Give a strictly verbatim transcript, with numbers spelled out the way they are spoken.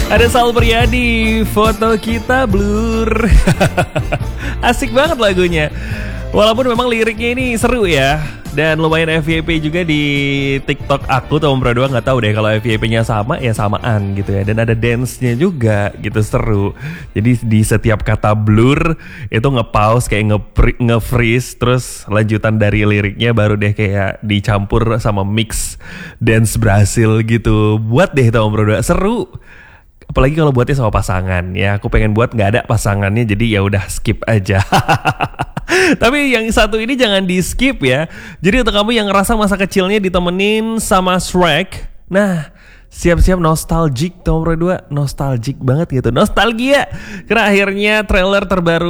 Ada Sal Priadi, foto kita blur. Asik banget lagunya. Walaupun memang liriknya ini seru ya, dan lumayan F Y P juga di TikTok aku Tom Berdua. Nggak tahu deh kalau F Y P-nya sama ya samaan gitu ya. Dan ada dance-nya juga gitu, seru. Jadi di setiap kata blur itu nge-pause kayak nge- nge-freeze, terus lanjutan dari liriknya baru deh kayak dicampur sama mix dance Brasil gitu. Buat deh Tom Berdua, seru. Apalagi kalau buatnya sama pasangan ya. Aku pengen buat nggak ada pasangannya, jadi ya udah skip aja. Tapi yang satu ini jangan di skip ya. Jadi untuk kamu yang ngerasa masa kecilnya ditemenin sama Shrek, nah siap-siap nostalgic, Tom berdua nostalgic banget gitu, nostalgia. Karena akhirnya trailer terbaru